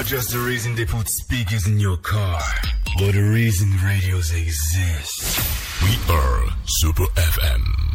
just the reason they put speakers in your car, but the reason radios exist. We are Super FM.